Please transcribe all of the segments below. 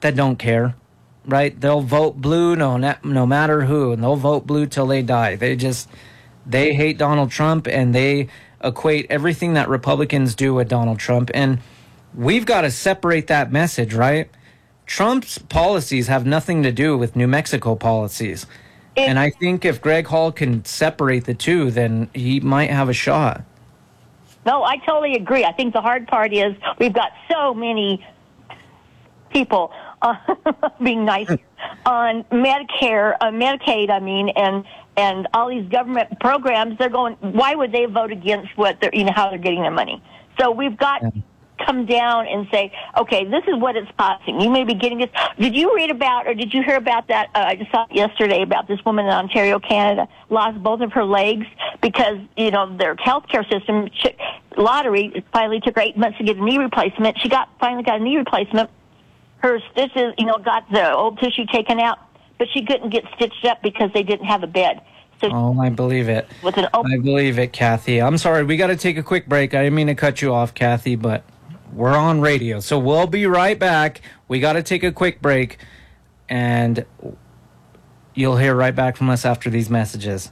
that don't care, right? They'll vote blue no matter who, and they'll vote blue till they die. They hate Donald Trump, and they equate everything that Republicans do with Donald Trump. And we've got to separate that message, right? Trump's policies have nothing to do with New Mexico policies. And I think if Greg Hall can separate the two, then he might have a shot. No, I totally agree. I think the hard part is we've got so many people being nice on Medicare, Medicaid, and all these government programs. They're going, why would they vote against how they're getting their money? So we've got to come down and say, okay, this is what it's costing. You may be getting this. Did you read about, or did you hear about that? I just saw it yesterday about this woman in Ontario, Canada, lost both of her legs because, their healthcare system, lottery, finally took her 8 months to get a knee replacement. She finally got a knee replacement. Her stitches, got the old tissue taken out, but she couldn't get stitched up because they didn't have a bed. So I believe it. I believe it, Kathy. I'm sorry. We got to take a quick break. I didn't mean to cut you off, Kathy, but we're on radio. So we'll be right back. We got to take a quick break, and you'll hear right back from us after these messages.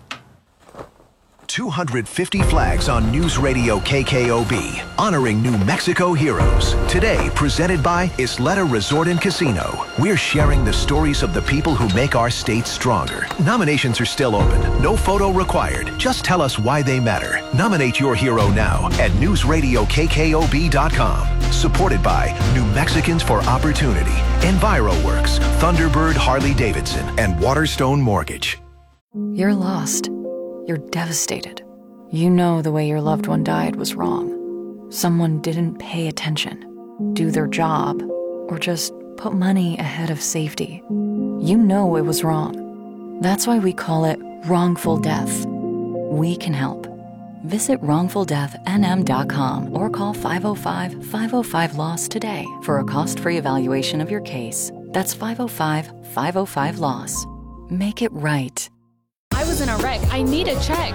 250 flags on News Radio KKOB, honoring New Mexico heroes. Today, presented by Isleta Resort and Casino. We're sharing the stories of the people who make our state stronger. Nominations are still open. No photo required. Just tell us why they matter. Nominate your hero now at newsradiokkob.com. Supported by New Mexicans for Opportunity, EnviroWorks, Thunderbird Harley-Davidson, and Waterstone Mortgage. You're lost. You're devastated. You know the way your loved one died was wrong. Someone didn't pay attention, do their job, or just put money ahead of safety. You know it was wrong. That's why we call it wrongful death. We can help. Visit wrongfuldeathnm.com or call 505-505-LOSS today for a cost-free evaluation of your case. That's 505-505-LOSS. Make it right. I was in a wreck. I need a check.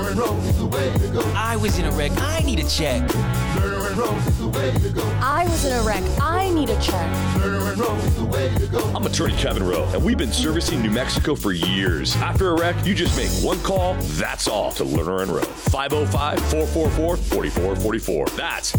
I was in a wreck. I need a check. I was in a wreck. I need a check. I'm attorney Kevin Rowe, and we've been servicing New Mexico for years. After a wreck, you just make one call, that's all, to Lerner and Rowe. 505-444-4444. That's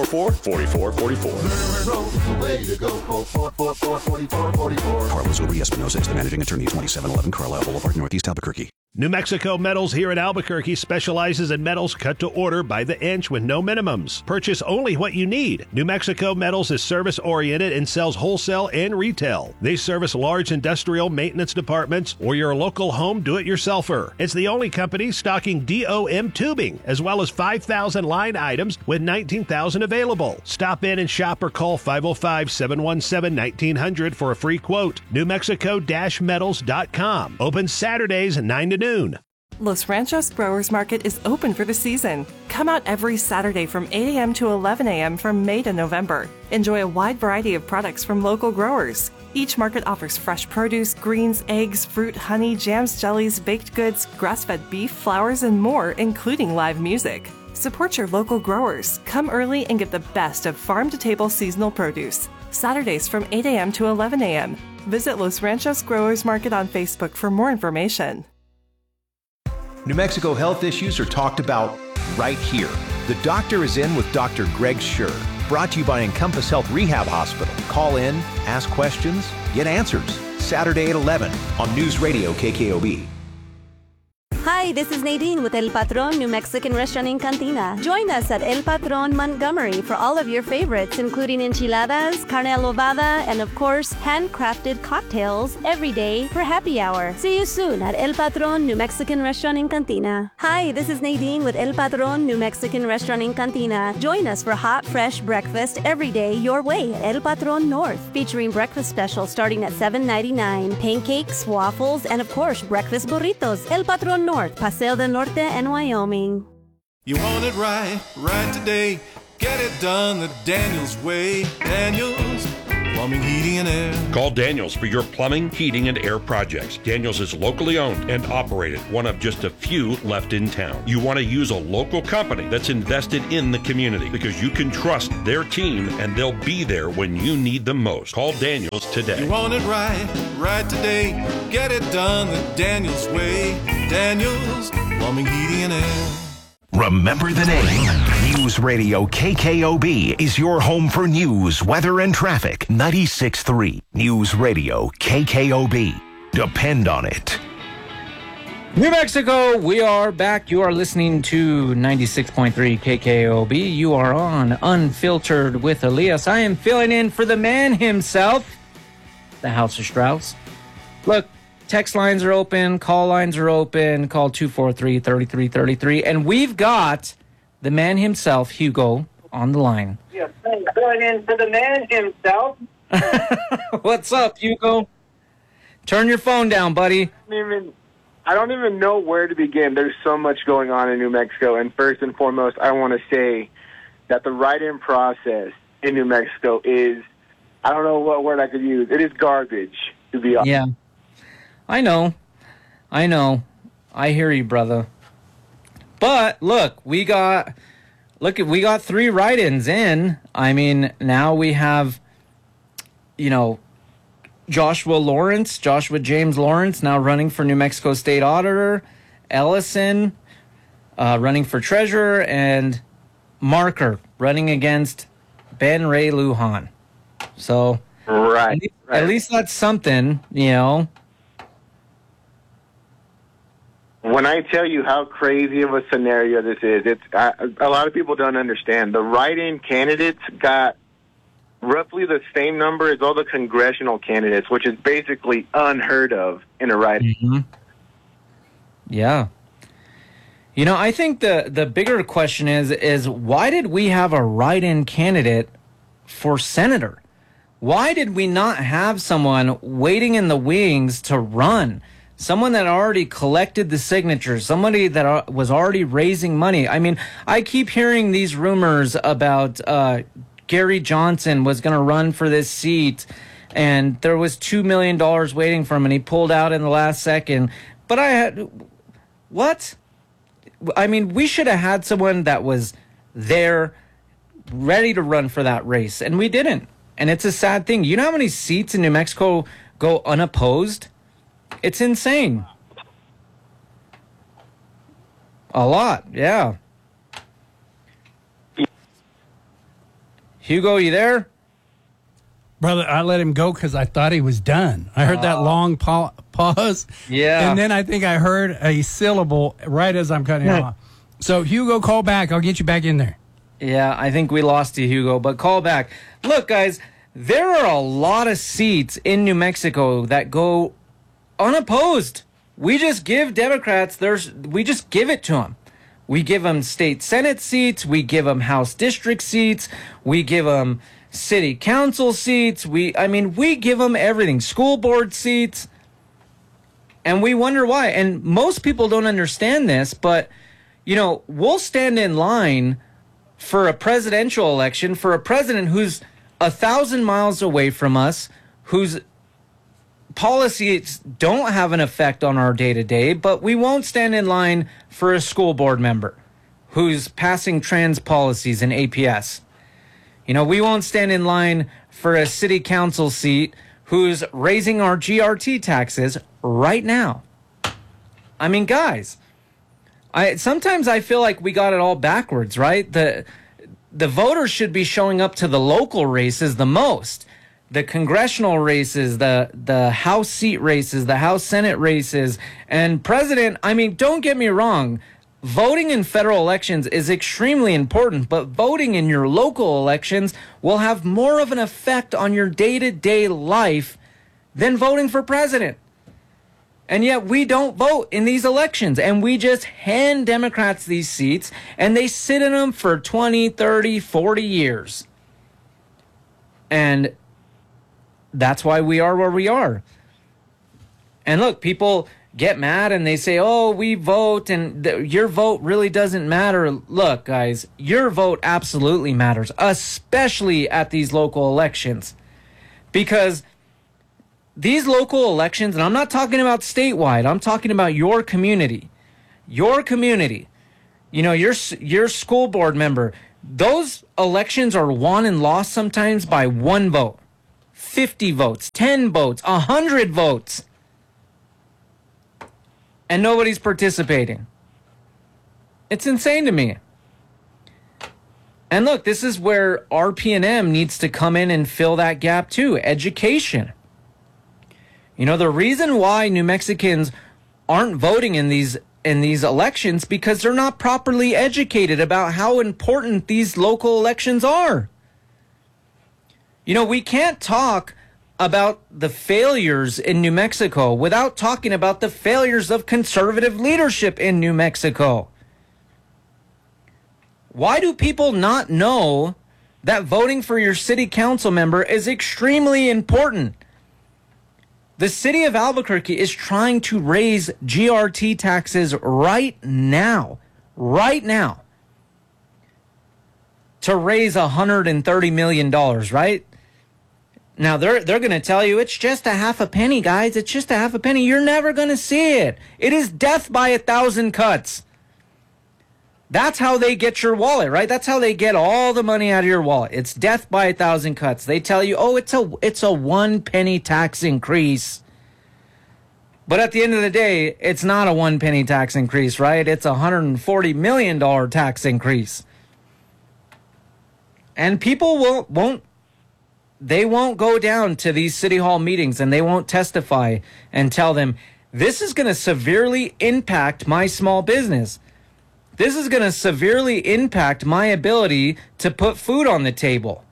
444-4444. Carlos Uri Espinosa is the managing attorney, 2711 Carlisle Boulevard, Northeast Albuquerque. New Mexico Metals here in Albuquerque specializes in metals cut to order by the inch with no minimums. Purchase only what you need. New Mexico Metals is service-oriented and sells wholesale and retail. They service large industrial maintenance departments or your local home do-it-yourselfer. It's the only company stocking DOM tubing, as well as 5,000 line items with 19,000 available. Stop in and shop or call 505-717-1900 for a free quote. NewMexico-metals.com. Open Saturdays 9 to noon. Los Ranchos Growers Market is open for the season. Come out every Saturday from 8 a.m. to 11 a.m. from May to November. Enjoy a wide variety of products from local growers. Each market offers fresh produce, greens, eggs, fruit, honey, jams, jellies, baked goods, grass-fed beef, flowers, and more, including live music. Support your local growers. Come early and get the best of farm-to-table seasonal produce. Saturdays from 8 a.m. to 11 a.m. Visit Los Ranchos Growers Market on Facebook for more information. New Mexico health issues are talked about right here. The Doctor is In with Dr. Greg Schur. Brought to you by Encompass Health Rehab Hospital. Call in, ask questions, get answers. Saturday at 11 on News Radio KKOB. Hi, this is Nadine with El Patron New Mexican Restaurant in Cantina. Join us at El Patron Montgomery for all of your favorites, including enchiladas, carne adobada, and of course, handcrafted cocktails every day for happy hour. See you soon at El Patron New Mexican Restaurant in Cantina. Hi, this is Nadine with El Patron New Mexican Restaurant in Cantina. Join us for hot, fresh breakfast every day your way at El Patron North, featuring breakfast specials starting at $7.99, pancakes, waffles, and of course, breakfast burritos. El Patron North, Paseo del Norte and Wyoming. You want it right today. Get it done the Daniels way. Daniels, Plumbing, heating, and air. Call Daniels for your plumbing, heating, and air projects. Daniels is locally owned and operated, one of just a few left in town. You want to use a local company that's invested in the community because you can trust their team and they'll be there when you need them most. Call Daniels today. You want it right today. Get it done the Daniels way. Daniels, plumbing, heating, and air. Remember the name. News Radio KKOB is your home for news, weather, and traffic. 96.3 News Radio KKOB. Depend on it. New Mexico, we are back. You are listening to 96.3 KKOB. You are on Unfiltered with Elias. I am filling in for the man himself, the House of Strauss. Look, text lines are open, call lines are open. Call 243-3333. And we've got the man himself, Hugo, on the line. Yes, filling in for the man himself. What's up, Hugo? Turn your phone down, buddy. I don't even know where to begin. There's so much going on in New Mexico. And first and foremost, I want to say that the write-in process in New Mexico is, I don't know what word I could use. It is garbage, to be honest. Yeah. I know. I hear you, brother. But look, we got 3 write-ins in. I mean, now we have, Joshua James Lawrence, now running for New Mexico State Auditor, Ellison running for Treasurer, and Marker running against Ben Ray Lujan. So, at least that's something, When I tell you how crazy of a scenario this is, a lot of people don't understand. The write-in candidates got roughly the same number as all the congressional candidates, which is basically unheard of in a write-in. Mm-hmm. Yeah. I think the bigger question is why did we have a write-in candidate for senator? Why did we not have someone waiting in the wings to run? Someone that already collected the signatures, somebody that was already raising money. I mean, I keep hearing these rumors about Gary Johnson was going to run for this seat, and there was $2 million waiting for him, and he pulled out in the last second. But what? I mean, we should have had someone that was there, ready to run for that race, and we didn't. And it's a sad thing. You know how many seats in New Mexico go unopposed? It's insane. A lot, yeah. Hugo, you there? Brother, I let him go because I thought he was done. I heard that long pause. Yeah. And then I think I heard a syllable right as I'm cutting off. So, Hugo, call back. I'll get you back in there. Yeah, I think we lost you, Hugo, but call back. Look, guys, there are a lot of seats in New Mexico that go unopposed. We just give Democrats, we just give it to them. We give them state Senate seats. We give them House district seats. We give them city council seats. We give them everything. School board seats. And we wonder why. And most people don't understand this, but, we'll stand in line for a presidential election for a president who's 1,000 miles away from us, whose policies don't have an effect on our day-to-day, but we won't stand in line for a school board member who's passing trans policies in APS. We won't stand in line for a city council seat who's raising our GRT taxes right now. I mean, guys, sometimes I feel like we got it all backwards, right? The voters should be showing up to the local races the most. The congressional races, the House seat races, the House Senate races, and president, don't get me wrong, voting in federal elections is extremely important, but voting in your local elections will have more of an effect on your day-to-day life than voting for president. And yet we don't vote in these elections, and we just hand Democrats these seats, and they sit in them for 20, 30, 40 years. And that's why we are where we are. And look, people get mad and they say, oh, we vote and your vote really doesn't matter. Look, guys, your vote absolutely matters, especially at these local elections. Because these local elections, and I'm not talking about statewide, I'm talking about your community. Your community. You know, your school board member. Those elections are won and lost sometimes by 1 vote, 50 votes, 10 votes, 100 votes. And nobody's participating. It's insane to me. And look, this is where RPNM needs to come in and fill that gap too. Education. You know, the reason why New Mexicans aren't voting in these elections because they're not properly educated about how important these local elections are. You know, we can't talk about the failures in New Mexico without talking about the failures of conservative leadership in New Mexico. Why do people not know that voting for your city council member is extremely important? The city of Albuquerque is trying to raise GRT taxes right now, to raise $130 million, right? Now, they're going to tell you it's just a half a penny, guys. It's just a half a penny. You're never going to see it. It is death by 1,000 cuts. That's how they get your wallet, right? That's how they get all the money out of your wallet. It's death by 1,000 cuts. They tell you, oh, it's a 1 penny tax increase. But at the end of the day, it's not a 1 penny tax increase, right? It's a $140 million tax increase. And people won't go down to these city hall meetings and they won't testify and tell them, this is going to severely impact my small business. This is going to severely impact my ability to put food on the table.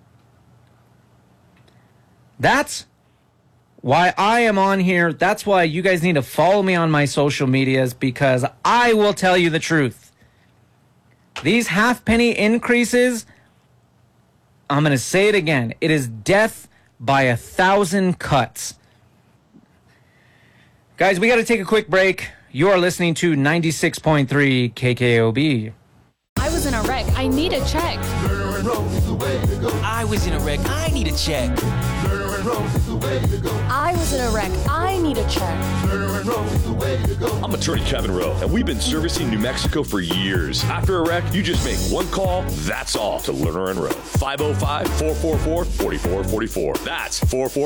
That's why I am on here. That's why you guys need to follow me on my social medias, because I will tell you the truth. These half penny increases, I'm going to say it again. It is death by 1,000 cuts. Guys, we got to take a quick break. You are listening to 96.3 KKOB. I was in a wreck. I need a check. I was in a wreck. I need a check. I was in a wreck. I need a check. I'm attorney Kevin Rowe, and we've been servicing New Mexico for years. After a wreck, you just make one call, that's all, to Lerner and Rowe. 505-444-4444. That's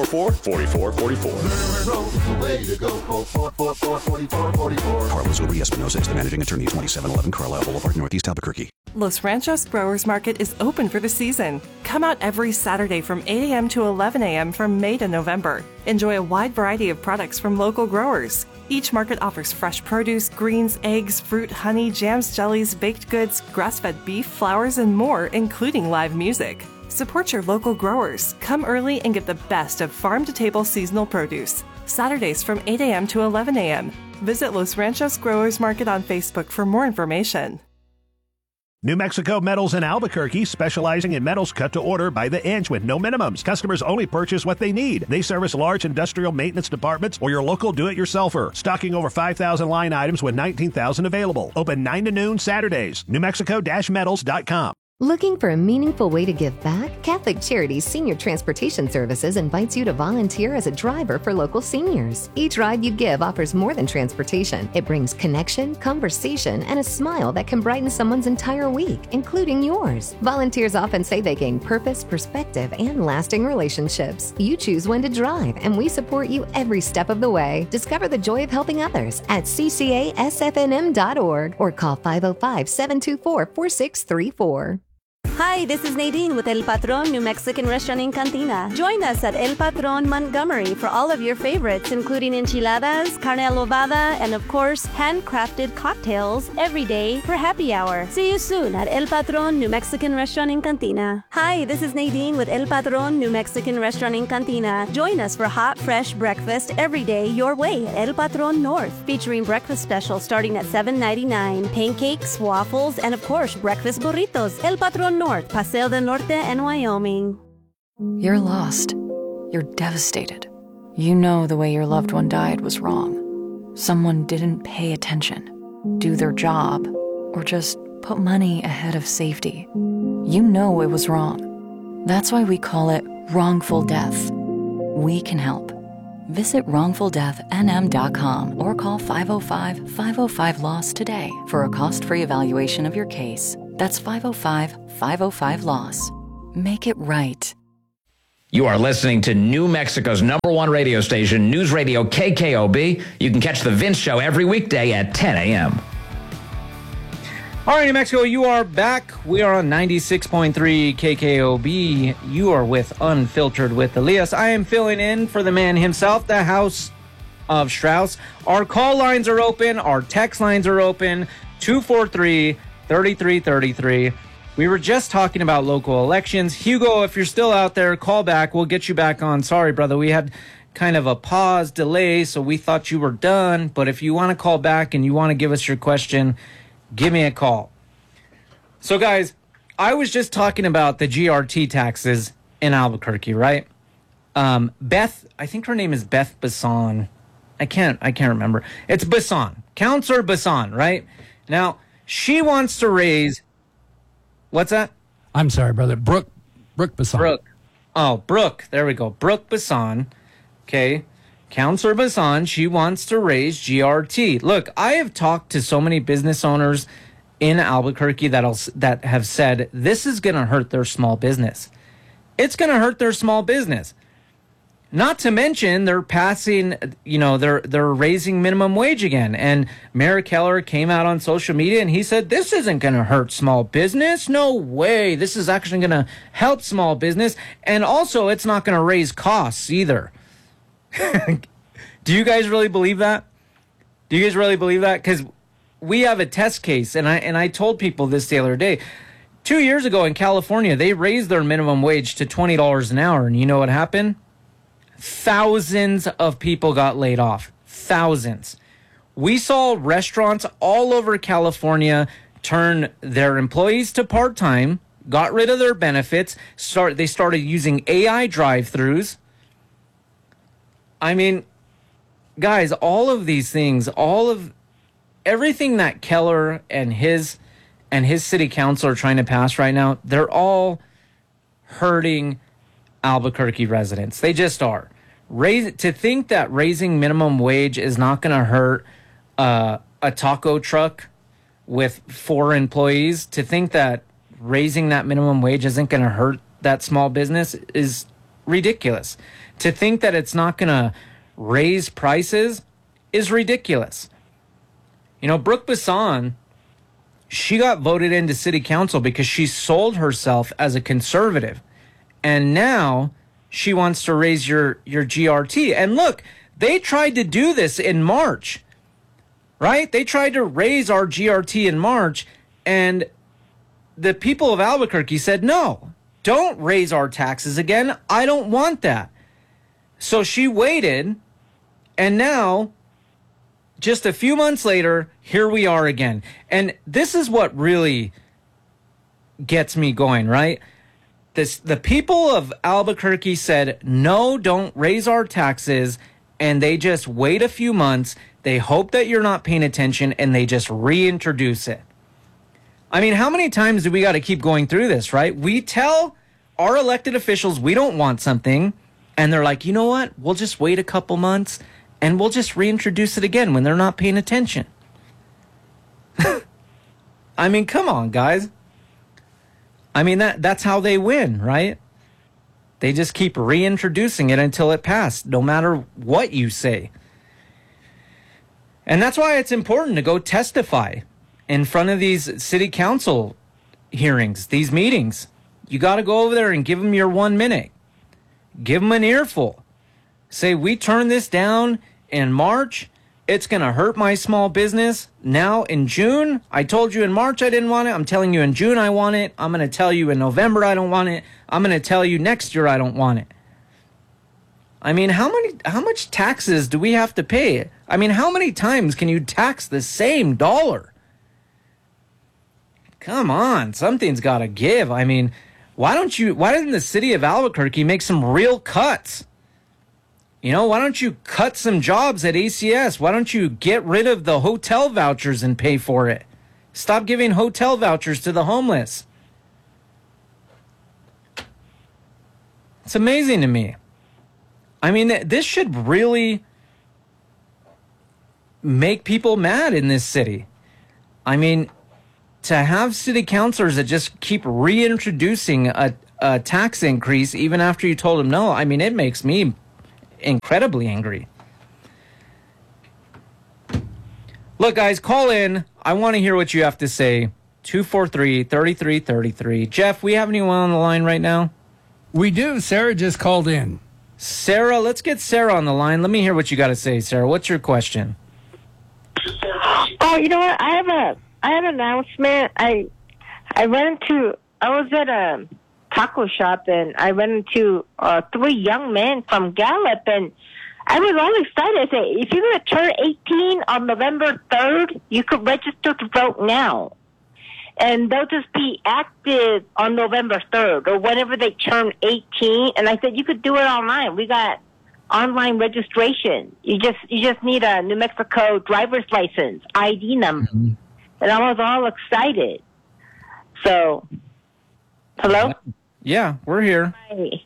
444-4444. Carlos Uri Espinosa is the managing attorney, 2711 Carlisle Boulevard, Northeast Albuquerque. Los Ranchos Growers Market is open for the season. Come out every Saturday from 8 a.m. to 11 a.m. from May to November. Enjoy a wide variety of products from local growers. Each market offers fresh produce, greens, eggs, fruit, honey, jams, jellies, baked goods, grass-fed beef, flowers, and more, including live music. Support your local growers. Come early and get the best of farm-to-table seasonal produce. Saturdays from 8 a.m. to 11 a.m. Visit Los Ranchos Growers Market on Facebook for more information. New Mexico Metals in Albuquerque, specializing in metals cut to order by the inch with no minimums. Customers only purchase what they need. They service large industrial maintenance departments or your local do-it-yourselfer. Stocking over 5,000 line items with 19,000 available. Open 9 to noon Saturdays. NewMexico-metals.com. Looking for a meaningful way to give back? Catholic Charities Senior Transportation Services invites you to volunteer as a driver for local seniors. Each ride you give offers more than transportation. It brings connection, conversation, and a smile that can brighten someone's entire week, including yours. Volunteers often say they gain purpose, perspective, and lasting relationships. You choose when to drive, and we support you every step of the way. Discover the joy of helping others at ccasfnm.org or call 505-724-4634. Hi, this is Nadine with El Patron New Mexican Restaurant in Cantina. Join us at El Patron Montgomery for all of your favorites, including enchiladas, carne adobada, and of course, handcrafted cocktails every day for happy hour. See you soon at El Patron New Mexican Restaurant in Cantina. Hi, this is Nadine with El Patron New Mexican Restaurant in Cantina. Join us for hot, fresh breakfast every day your way at El Patron North, featuring breakfast specials starting at $7.99, pancakes, waffles, and of course, breakfast burritos. El Patron North, Paseo del Norte, and Wyoming. You're lost. You're devastated. You know the way your loved one died was wrong. Someone didn't pay attention, do their job, or just put money ahead of safety. You know it was wrong. That's why we call it wrongful death. We can help. Visit wrongfuldeathnm.com or call 505-505-LOSS today for a cost-free evaluation of your case. That's 505-505-LOSS. Make it right. You are listening to New Mexico's #1 radio station, News Radio KKOB. You can catch The Vince Show every weekday at 10 a.m. All right, New Mexico, you are back. We are on 96.3 KKOB. You are with Unfiltered with Elias. I am filling in for the man himself, the House of Strauss. Our call lines are open. Our text lines are open. 243-3333. We were just talking about local elections. Hugo, if you're still out there, call back. We'll get you back on. Sorry, brother. We had kind of a pause, delay, so we thought you were done. But if you want to call back and you want to give us your question, give me a call. So, guys, I was just talking about the GRT taxes in Albuquerque, right? Beth, I think her name is Beth Bassan. I can't remember. It's Bassan. Counselor Bassan, right? Now, she wants to raise... What's that? I'm sorry, brother. Brooke Bassan. Brooke. There we go. Brooke Bassan. Okay. Counselor Bassan, she wants to raise GRT. Look, I have talked to so many business owners in Albuquerque that have said this is going to hurt their small business. It's going to hurt their small business. Not to mention they're passing, they're raising minimum wage again. And Mayor Keller came out on social media and he said, this isn't going to hurt small business. No way. This is actually going to help small business. And also it's not going to raise costs either. Do you guys really believe that? Do you guys really believe that? Because we have a test case, and I told people this the other day. 2 years ago in California, they raised their minimum wage to $20 an hour, and you know what happened? Thousands of people got laid off. Thousands. We saw restaurants all over California turn their employees to part-time, got rid of their benefits, they started using AI drive-thrus. I mean, guys, all of these things, everything that Keller and his city council are trying to pass right now, they're all hurting Albuquerque residents. They just are. To think that raising minimum wage is not going to hurt a taco truck with 4 employees, to think that raising that minimum wage isn't going to hurt that small business is ridiculous. To think that it's not going to raise prices is ridiculous. Brooke Bassan, she got voted into city council because she sold herself as a conservative. And now she wants to raise your GRT. And look, they tried to do this in March, right? They tried to raise our GRT in March, and the people of Albuquerque said, no, don't raise our taxes again. I don't want that. So she waited, and now, just a few months later, here we are again. And this is what really gets me going, right? The people of Albuquerque said, no, don't raise our taxes, and they just wait a few months, they hope that you're not paying attention, and they just reintroduce it. I mean, how many times do we got to keep going through this, right? We tell our elected officials we don't want something, and they're like, you know what? We'll just wait a couple months and we'll just reintroduce it again when they're not paying attention. I mean, come on, guys. I mean, that's how they win, right? They just keep reintroducing it until it passed, no matter what you say. And that's why it's important to go testify in front of these city council hearings, these meetings. You got to go over there and give them your 1 minute. Give them an earful. Say, we turned this down in March. It's going to hurt my small business. Now in June, I told you in March I didn't want it. I'm telling you in June I want it. I'm going to tell you in November I don't want it. I'm going to tell you next year I don't want it. I mean, how much taxes do we have to pay? I mean, how many times can you tax the same dollar? Come on, something's got to give. I mean, why didn't the city of Albuquerque make some real cuts? Why don't you cut some jobs at ACS? Why don't you get rid of the hotel vouchers and pay for it? Stop giving hotel vouchers to the homeless. It's amazing to me. I mean, this should really make people mad in this city. I mean, to have city councilors that just keep reintroducing a tax increase even after you told them no, I mean, it makes me incredibly angry. Look, guys, call in. I want to hear what you have to say. 243-3333. Jeff, we have anyone on the line right now? We do. Sarah just called in. Sarah, let's get Sarah on the line. Let me hear what you got to say, Sarah. What's your question? Oh, you know what? I have an announcement. I was at a taco shop and I ran into 3 young men from Gallup, and I was all excited. I said, if you're going to turn 18 on November 3rd, you could register to vote now. And they'll just be active on November 3rd or whenever they turn 18. And I said, you could do it online. We got online registration. You just need a New Mexico driver's license, ID number. Mm-hmm. And I was all excited. So, hello? Yeah, we're here. Hi.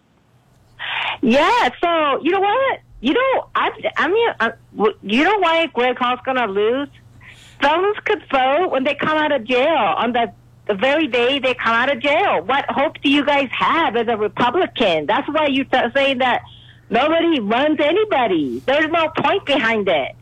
Yeah, so, you know what? You know, you know why Greg Hall's going to lose? Felons could vote when they come out of jail, on the very day they come out of jail. What hope do you guys have as a Republican? That's why you're saying that nobody runs anybody. There's no point behind it.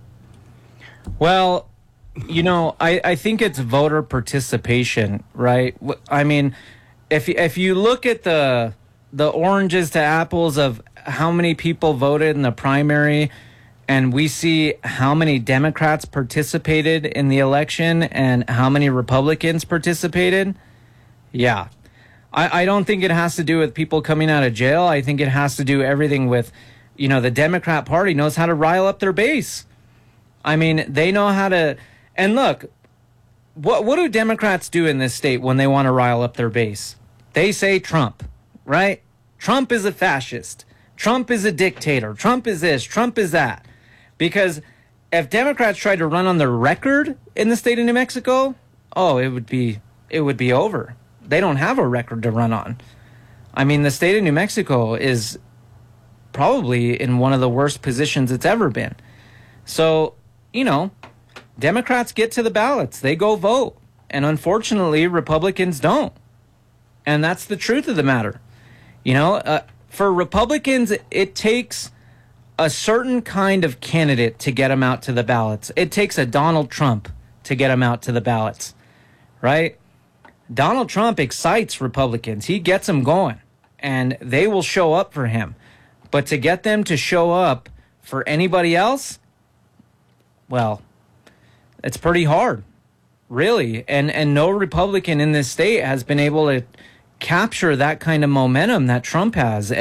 Well, you know, I think it's voter participation, right? I mean, if you look at the oranges to apples of how many people voted in the primary, and we see how many Democrats participated in the election and how many Republicans participated, yeah. I don't think it has to do with people coming out of jail. I think it has to do everything with, you know, the Democrat Party knows how to rile up their base. I mean, they know how to... And look, what do Democrats do in this state when they want to rile up their base? They say Trump, right? Trump is a fascist. Trump is a dictator. Trump is this. Trump is that. Because if Democrats tried to run on the record in the state of New Mexico, oh, it would be over. They don't have a record to run on. I mean, the state of New Mexico is probably in one of the worst positions it's ever been. So, you know, Democrats get to the ballots. They go vote. And unfortunately, Republicans don't. And that's the truth of the matter. You know, for Republicans, it takes a certain kind of candidate to get them out to the ballots. It takes a Donald Trump to get them out to the ballots, right? Donald Trump excites Republicans. He gets them going, and they will show up for him. But to get them to show up for anybody else, well, it's pretty hard, really. And no Republican in this state has been able to capture that kind of momentum that Trump has.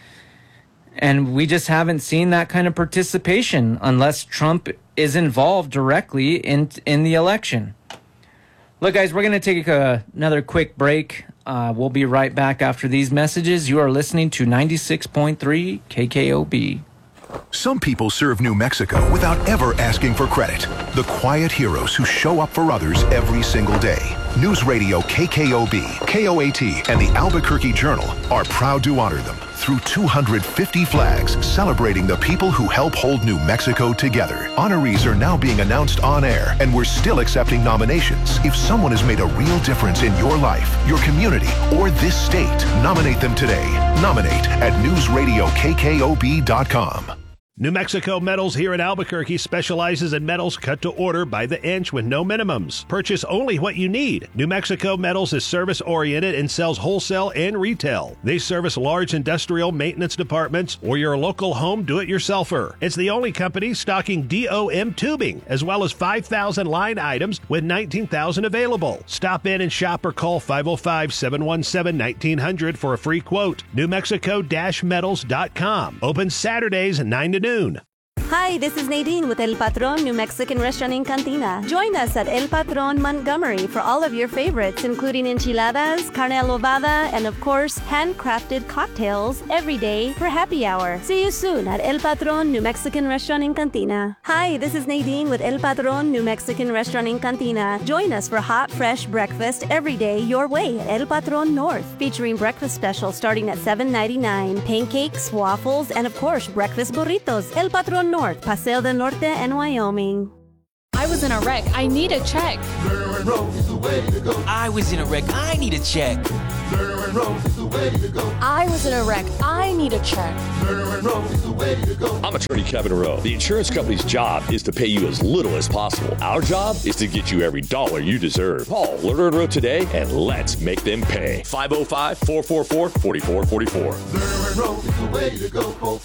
And we just haven't seen that kind of participation unless Trump is involved directly in the election. Look, guys, we're going to take another quick break. We'll be right back after these messages. You are listening to 96.3 KKOB. Some people serve New Mexico without ever asking for credit. The quiet heroes who show up for others every single day. News Radio KKOB, KOAT, and the Albuquerque Journal are proud to honor them through 250 flags celebrating the people who help hold New Mexico together. Honorees are now being announced on air, and we're still accepting nominations. If someone has made a real difference in your life, your community, or this state, nominate them today. Nominate at newsradiokkob.com. New Mexico Metals here in Albuquerque specializes in metals cut to order by the inch with no minimums. Purchase only what you need. New Mexico Metals is service-oriented and sells wholesale and retail. They service large industrial maintenance departments or your local home do-it-yourselfer. It's the only company stocking DOM tubing, as well as 5,000 line items with 19,000 available. Stop in and shop or call 505-717-1900 for a free quote. NewMexico-metals.com. Open Saturdays 9 to noon. Hi, this is Nadine with El Patron New Mexican Restaurant in Cantina. Join us at El Patron Montgomery for all of your favorites, including enchiladas, carne adobada, and of course, handcrafted cocktails every day for happy hour. See you soon at El Patron New Mexican Restaurant in Cantina. Hi, this is Nadine with El Patron New Mexican Restaurant in Cantina. Join us for hot, fresh breakfast every day your way at El Patron North, featuring breakfast specials starting at $7.99, pancakes, waffles, and of course, breakfast burritos. El Patron North, Paseo del Norte, and Wyoming. I was in a wreck. I need a check. Lerner and Rose is the way to go. I was in a wreck. I need a check. Lerner and Rose is the way to go. I was in a wreck. I need a check. Lerner and Rose is the way to go. I'm attorney Kevin Rowe. The insurance company's job is to pay you as little as possible. Our job is to get you every dollar you deserve. Call Lerner and Rowe today and let's make them pay. 505-444-4444. Lerner and Rose is the way to go. Call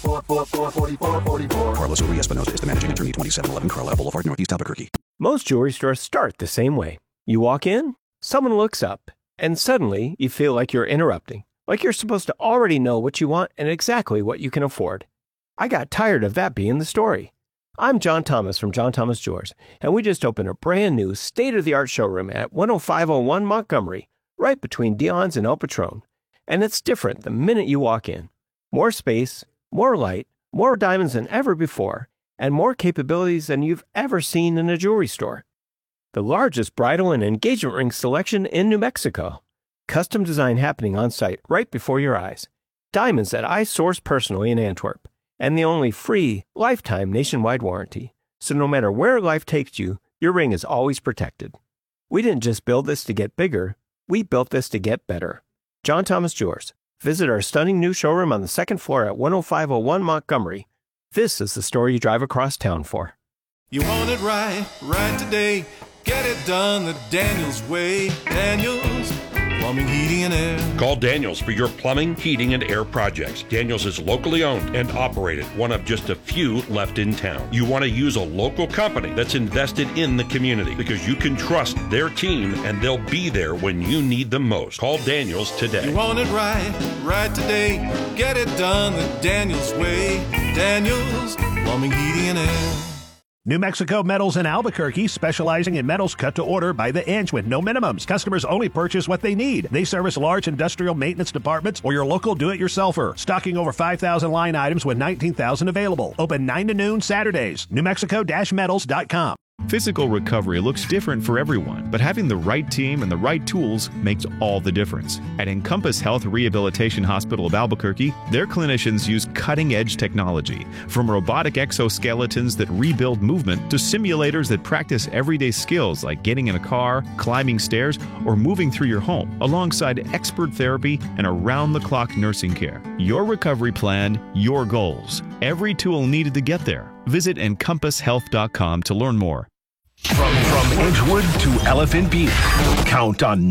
444-4444. Carlos Uri Espinosa is the managing attorney, 2711 Carlisle Boulevard, Northeast Albuquerque. Most jewelry stores start the same way. You walk in, someone looks up, and suddenly you feel like you're interrupting, like you're supposed to already know what you want and exactly what you can afford. I got tired of that being the story. I'm John Thomas from John Thomas Jewelers, and we just opened a brand new state-of-the-art showroom at 10501 Montgomery, right between Dion's and El Patron. And it's different the minute you walk in. More space, more light, more diamonds than ever before, and more capabilities than you've ever seen in a jewelry store. The largest bridal and engagement ring selection in New Mexico. Custom design happening on site right before your eyes. Diamonds that I source personally in Antwerp. And the only free, lifetime nationwide warranty. So no matter where life takes you, your ring is always protected. We didn't just build this to get bigger, we built this to get better. John Thomas Jewelers. Visit our stunning new showroom on the second floor at 10501 Montgomery. This is the story you drive across town for. You want it right today. Get it done the Daniels way. Daniels Plumbing, Heating, and Air. Call Daniels for your plumbing, heating, and air projects. Daniels is locally owned and operated, one of just a few left in town. You want to use a local company that's invested in the community because you can trust their team and they'll be there when you need them most. Call Daniels today. You want it right today. Get it done the Daniels way. Daniels Plumbing, Heating, and Air. New Mexico Metals in Albuquerque, specializing in metals cut to order by the inch with no minimums. Customers only purchase what they need. They service large industrial maintenance departments or your local do-it-yourselfer. Stocking over 5,000 line items with 19,000 available. Open 9 to noon Saturdays. NewMexico-metals.com. Physical recovery looks different for everyone, but having the right team and the right tools makes all the difference. At Encompass Health Rehabilitation Hospital of Albuquerque, their clinicians use cutting-edge technology, from robotic exoskeletons that rebuild movement to simulators that practice everyday skills like getting in a car, climbing stairs, or moving through your home, alongside expert therapy and around-the-clock nursing care. Your recovery plan, your goals. Every tool needed to get there. Visit EncompassHealth.com to learn more. From Edgewood to Elephant Butte, count on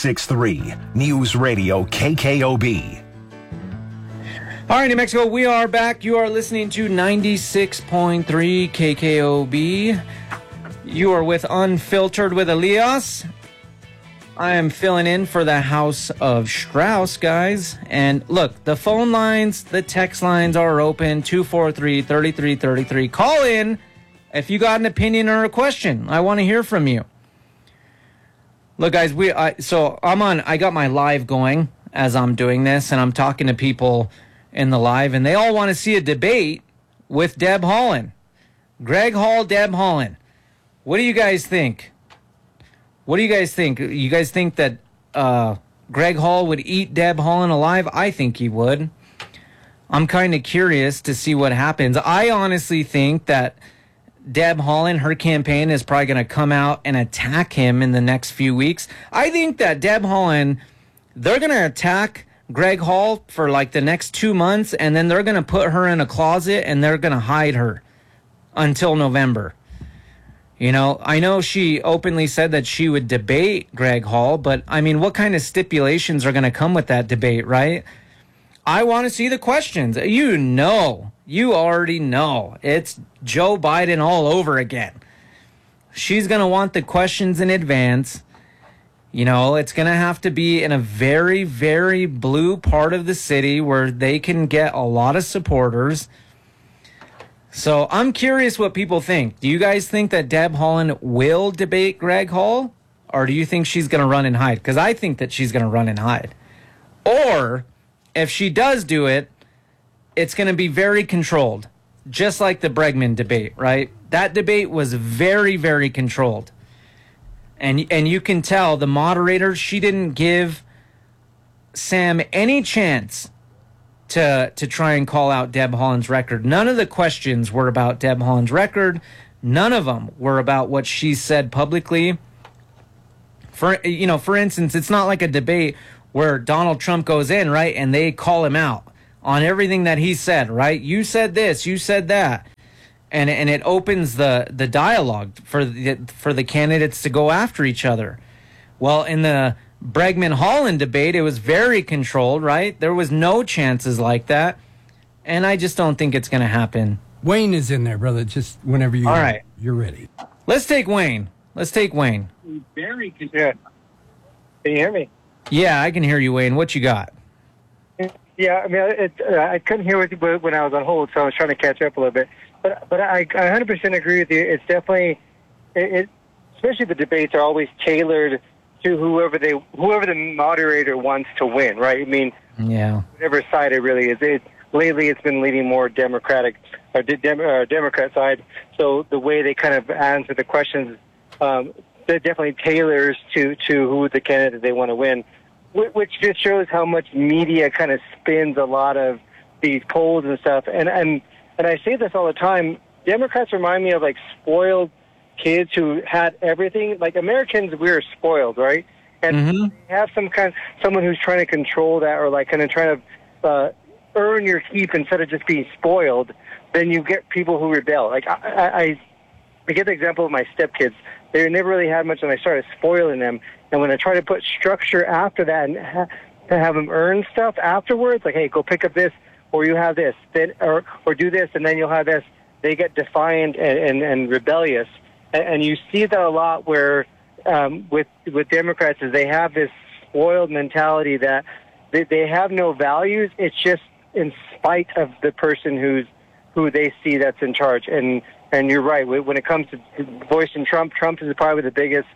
96.3 News Radio KKOB. All right, New Mexico, we are back. You are listening to 96.3 KKOB. You are with Unfiltered with Elias. I am filling in for the House of Strauss, guys. And look, the phone lines, the text lines are open, 243-3333. Call in if you got an opinion or a question. I want to hear from you. Look, guys, I got my live going as I'm doing this, and I'm talking to people in the live, and they all want to see a debate with Deb Haaland. Greg Hall, Deb Haaland. What do you guys think? What do you guys think? You guys think that Greg Hall would eat Deb Haaland alive? I think he would. I'm kind of curious to see what happens. I honestly think that Deb Haaland, her campaign is probably going to come out and attack him in the next few weeks. I think that Deb Haaland, they're going to attack Greg Hall for like the next 2 months, and then they're going to put her in a closet and they're going to hide her until November. You know, I know she openly said that she would debate Greg Hall, but I mean, what kind of stipulations are going to come with that debate, right? I want to see the questions. You already know. It's Joe Biden all over again. She's going to want the questions in advance. You know, it's going to have to be in a very, very blue part of the city where they can get a lot of supporters. So I'm curious what people think. Do you guys think that Deb Haaland will debate Greg Hall? Or do you think she's going to run and hide? Because I think that she's going to run and hide. Or if she does do it, it's going to be very controlled. Just like the Bregman debate, right? That debate was very, very controlled. And you can tell the moderator, she didn't give Sam any chance to try and call out Deb Haaland's record. None of the questions were about Deb Haaland's record. None of them were about what she said publicly. For instance, it's not like a debate where Donald Trump goes in, right, and they call him out on everything that he said, right? You said this, you said that. And it opens the dialogue for the candidates to go after each other. Well, in the Bregman-Haaland debate, it was very controlled, right? There was no chances like that. And I just don't think it's going to happen. Wayne is in there, brother. Just whenever you're ready. Let's take Wayne. Very good. Can you hear me? Yeah, I can hear you, Wayne. What you got? Yeah, I mean, I couldn't hear it when I was on hold, so I was trying to catch up a little bit. But I 100% agree with you. It's definitely, especially the debates are always tailored to whoever the moderator wants to win, right? I mean, yeah, whatever side it really is. Lately, it's been leaning more Democratic or Democrat side. So the way they kind of answer the questions, that definitely tailors to who the candidate they want to win, which just shows how much media kind of spins a lot of these polls and stuff. And I say this all the time. Democrats remind me of like spoiled kids who had everything. Like Americans, we're spoiled, right? And they have someone who's trying to control that, or like kind of trying to earn your keep instead of just being spoiled. Then you get people who rebel. Like I get the example of my stepkids. They never really had much, and I started spoiling them. And when I try to put structure after that and to have them earn stuff afterwards, like, hey, go pick up this, or you have this, then, or do this, and then you'll have this, they get defiant and rebellious. And you see that a lot where with Democrats is they have this spoiled mentality that they have no values. It's just in spite of the person who they see that's in charge. And you're right. When it comes to voicing Trump is probably the biggest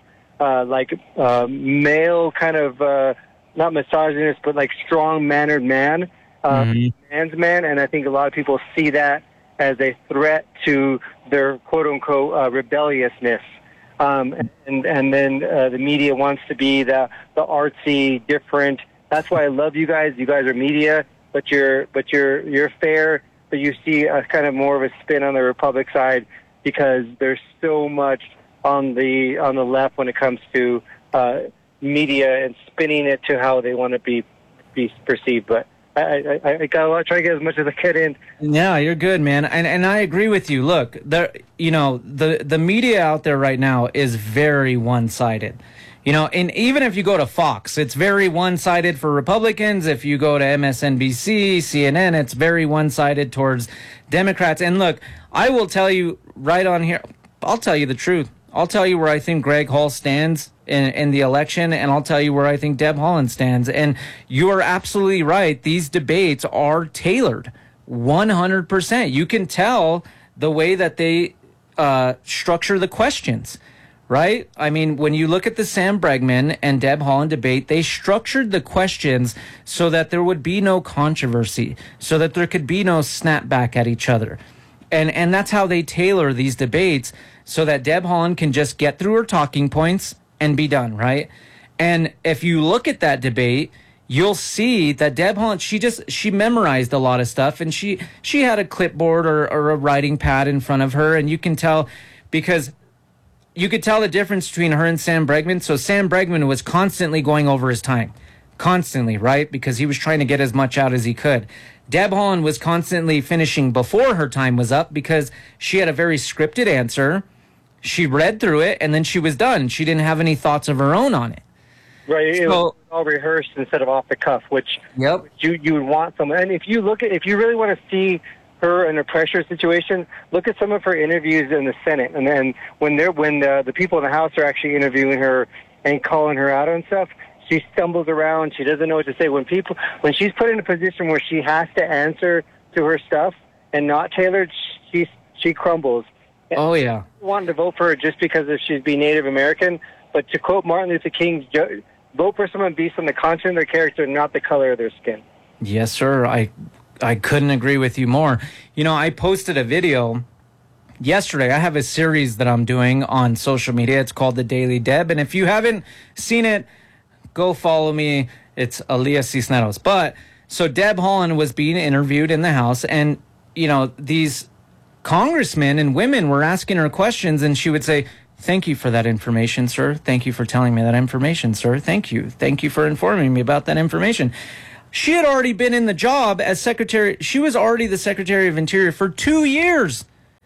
male kind of not misogynist, but like strong-mannered man, man's man. And I think a lot of people see that as a threat to their quote-unquote rebelliousness. And then the media wants to be the artsy, different. That's why I love you guys. You guys are media, but you're fair. But you see a kind of more of a spin on the Republic side because there's so much on the left when it comes to media and spinning it to how they want to be perceived. But I gotta try to get as much as I can in. Yeah, you're good, man, and I agree with you. Look, the media out there right now is very one-sided. And even if you go to Fox, it's very one-sided for Republicans. If you go to MSNBC, CNN, it's very one-sided towards Democrats. And look, I will tell you right on here, I'll tell you the truth. I'll tell you where I think Greg Hall stands in the election, and I'll tell you where I think Deb Haaland stands. And you are absolutely right. These debates are tailored 100%. You can tell the way that they structure the questions. Right? I mean, when you look at the Sam Bregman and Deb Haaland debate, they structured the questions so that there would be no controversy, so that there could be no snapback at each other. And that's how they tailor these debates so that Deb Haaland can just get through her talking points and be done, right? And if you look at that debate, you'll see that Deb Haaland, she memorized a lot of stuff, and she had a clipboard or a writing pad in front of her, and you can tell because you could tell the difference between her and Sam Bregman. So Sam Bregman was constantly going over his time. Constantly, right? Because he was trying to get as much out as he could. Deb Haaland was constantly finishing before her time was up because she had a very scripted answer. She read through it, and then she was done. She didn't have any thoughts of her own on it. Right. It was all rehearsed instead of off the cuff, which you would want someone. And if you really want to see her in a pressure situation, look at some of her interviews in the Senate, and then when the people in the House are actually interviewing her and calling her out on stuff, she stumbles around. She doesn't know what to say. When she's put in a position where she has to answer to her stuff and not tailored, she she crumbles. Oh, yeah. I wanted to vote for her just because she'd be Native American, but to quote Martin Luther King, vote for someone based on the content of their character, not the color of their skin. Yes, sir. I couldn't agree with you more. You know, I posted a video yesterday. I have a series that I'm doing on social media. It's called The Daily Deb. And if you haven't seen it, go follow me. It's Elias Cisneros. But so Deb Haaland was being interviewed in the House, and, you know, these congressmen and women were asking her questions, and she would say, "Thank you for that information, sir. Thank you for telling me that information, sir. Thank you. Thank you for informing me about that information." She had already been in the job as secretary. She was already the Secretary of Interior for 2 years.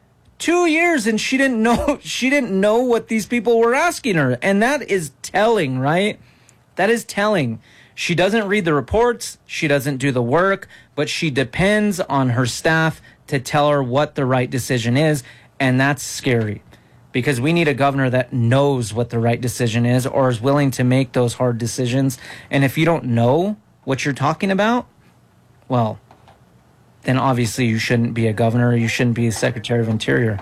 2 years, and she didn't know what these people were asking her. And that is telling, right? That is telling. She doesn't read the reports, she doesn't do the work, but she depends on her staff to tell her what the right decision is, and that's scary. Because we need a governor that knows what the right decision is or is willing to make those hard decisions. And if you don't know what you're talking about, well, then obviously you shouldn't be a governor. You shouldn't be a Secretary of Interior.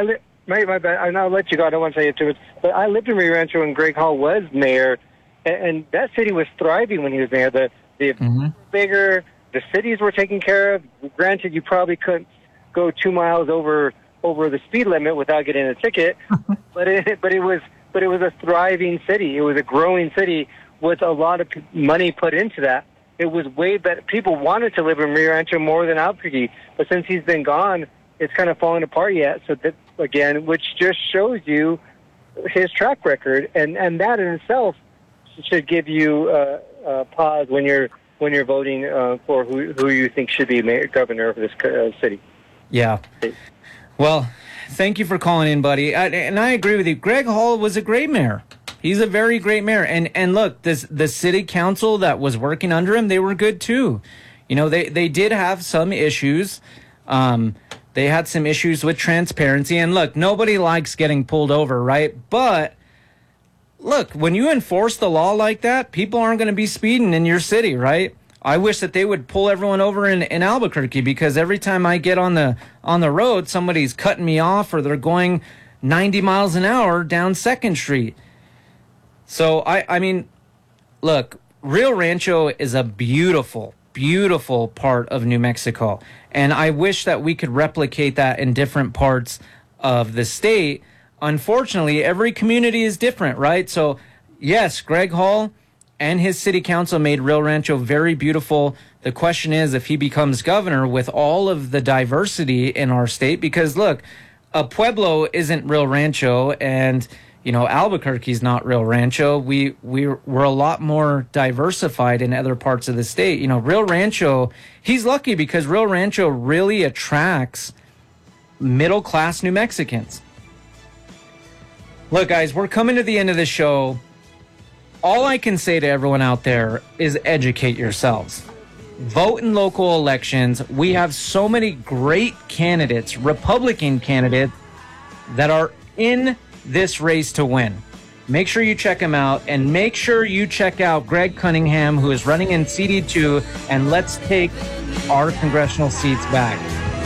My bad. I'll let you go. I don't want to say it too much. But I lived in Rio Rancho when Greg Hall was mayor, and that city was thriving when he was mayor. The bigger, the cities were taken care of. Granted, you probably couldn't go 2 miles over the speed limit without getting a ticket, but it was a thriving city. It was a growing city with a lot of money put into that. It was way better. People wanted to live in Rio Rancho more than Albuquerque, but since he's been gone, it's kind of fallen apart yet. So that, again, which just shows you his track record, and that in itself should give you a pause when you're voting for who you think should be mayor, governor of this city. Yeah. Well, thank you for calling in, buddy. And I agree with you. Greg Hall was a great mayor. He's a very great mayor. And look, the city council that was working under him, they were good too. You know, they did have some issues. They had some issues with transparency. And look, nobody likes getting pulled over, right? But look, when you enforce the law like that, people aren't going to be speeding in your city, right? I wish that they would pull everyone over in Albuquerque, because every time I get on the road, somebody's cutting me off or they're going 90 miles an hour down 2nd Street. So, I mean, look, Rio Rancho is a beautiful, beautiful part of New Mexico. And I wish that we could replicate that in different parts of the state. Unfortunately, every community is different, right? So, yes, Greg Hall and his city council made Rio Rancho very beautiful. The question is if he becomes governor with all of the diversity in our state, because look, a pueblo isn't Rio Rancho, and you know, Albuquerque's not Rio Rancho. We're a lot more diversified in other parts of the state. You know, Rio Rancho, he's lucky because Rio Rancho really attracts middle-class New Mexicans. Look, guys, we're coming to the end of the show. All I can say to everyone out there is educate yourselves. Vote in local elections. We have so many great candidates, Republican candidates, that are in this race to win. Make sure you check him out, and make sure you check out Greg Cunningham, who is running in CD2, and let's take our congressional seats back.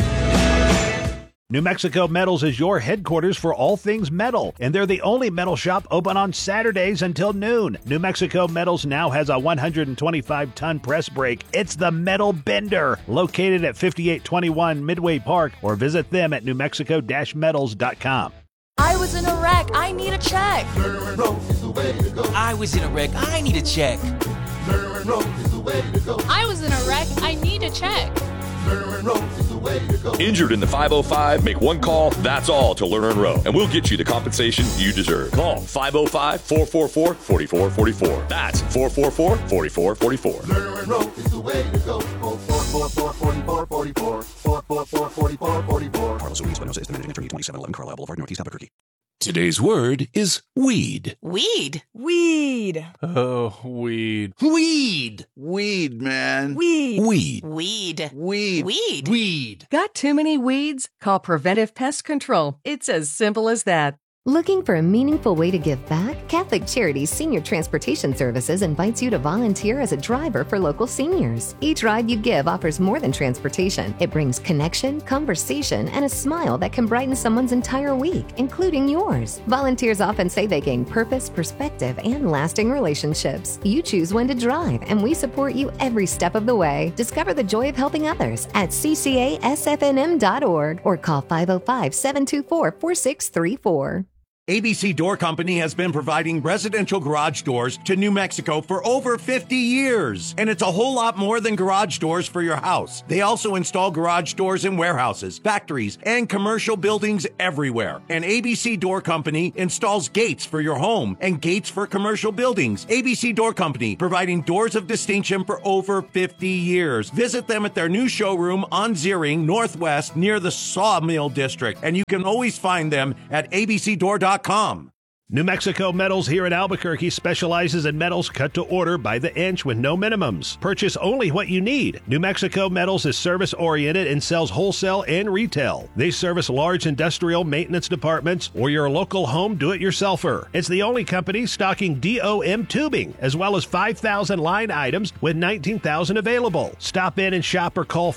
New Mexico Metals is your headquarters for all things metal, and they're the only metal shop open on Saturdays until noon. New Mexico Metals now has a 125-ton press brake. It's the Metal Bender, located at 5821 Midway Park, or visit them at newmexico-metals.com. I was in a wreck. I need a check. I was in a wreck. I need a check. I was in a wreck. I need a check. Injured in the 505? Make one call, that's all, to Lerner & Rowe, and we'll get you the compensation you deserve. Call 505-444-4444. That's 444-4444. Lerner & Rowe is the way to go. 444-4444. 444-4444. Carlos Ruiz-Espinosa is the managing attorney, 2711 Carlisle Boulevard, Northeast Albuquerque. Today's word is weed. Weed? Weed. Oh, weed. Weed. Weed, man. Weed. Weed. Weed. Weed. Weed. Weed. Got too many weeds? Call Preventive Pest Control. It's as simple as that. Looking for a meaningful way to give back? Catholic Charities Senior Transportation Services invites you to volunteer as a driver for local seniors. Each ride you give offers more than transportation. It brings connection, conversation, and a smile that can brighten someone's entire week, including yours. Volunteers often say they gain purpose, perspective, and lasting relationships. You choose when to drive, and we support you every step of the way. Discover the joy of helping others at ccasfnm.org or call 505-724-4634. ABC Door Company has been providing residential garage doors to New Mexico for over 50 years. And it's a whole lot more than garage doors for your house. They also install garage doors in warehouses, factories, and commercial buildings everywhere. And ABC Door Company installs gates for your home and gates for commercial buildings. ABC Door Company, providing doors of distinction for over 50 years. Visit them at their new showroom on Ziering Northwest near the Sawmill District. And you can always find them at abcdoor.com. New Mexico Metals here in Albuquerque specializes in metals cut to order by the inch with no minimums. Purchase only what you need. New Mexico Metals is service-oriented and sells wholesale and retail. They service large industrial maintenance departments or your local home do-it-yourselfer. It's the only company stocking DOM tubing, as well as 5,000 line items with 19,000 available. Stop in and shop or call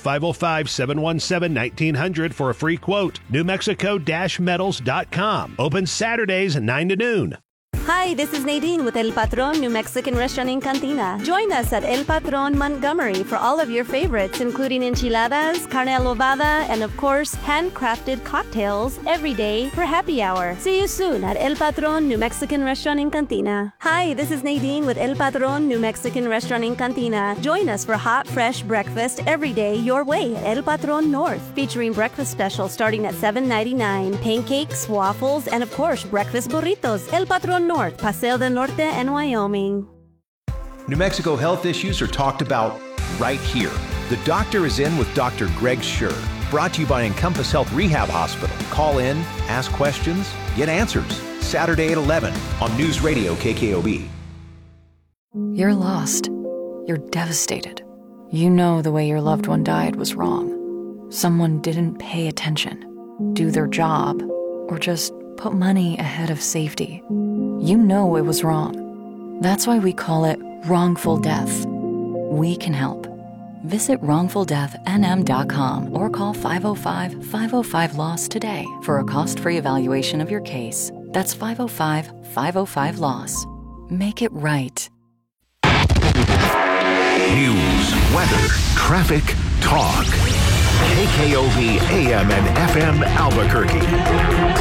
505-717-1900 for a free quote. NewMexico-Metals.com. Open Saturdays 9 to noon. Hi, this is Nadine with El Patron New Mexican Restaurant in Cantina. Join us at El Patron Montgomery for all of your favorites, including enchiladas, carne adobada, and of course, handcrafted cocktails every day for happy hour. See you soon at El Patron New Mexican Restaurant in Cantina. Hi, this is Nadine with El Patron New Mexican Restaurant in Cantina. Join us for hot, fresh breakfast every day your way at El Patron North, featuring breakfast specials starting at $7.99, pancakes, waffles, and of course, breakfast burritos. El Patron North, Paseo del Norte, and Wyoming. New Mexico health issues are talked about right here. The Doctor is In with Dr. Greg Schur. Brought to you by Encompass Health Rehab Hospital. Call in, ask questions, get answers. Saturday at 11 on News Radio KKOB. You're lost. You're devastated. You know the way your loved one died was wrong. Someone didn't pay attention, do their job, or just put money ahead of safety. You know it was wrong. That's why we call it wrongful death. We can help. Visit wrongfuldeathnm.com or call 505-505-LOSS today for a cost-free evaluation of your case. That's 505-505-LOSS. Make it right. News, weather, traffic, talk. KKOB AM and FM Albuquerque.